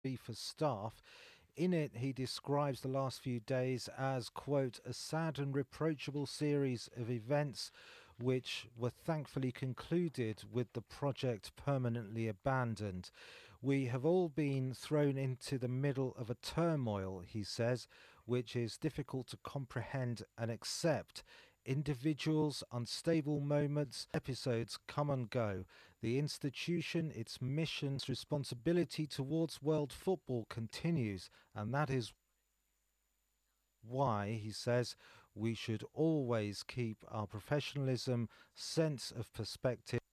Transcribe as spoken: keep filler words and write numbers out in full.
FIFA staff. In it, he describes the last few days as, quote, a sad and reproachable series of events which were thankfully concluded with the project permanently abandoned. We have all been thrown into the middle of a turmoil, he says, which is difficult to comprehend and accept. Individuals, unstable moments, episodes come and go. The institution, its mission, its responsibility towards world football continues, and that is why, he says, we should always keep our professionalism, sense of perspective,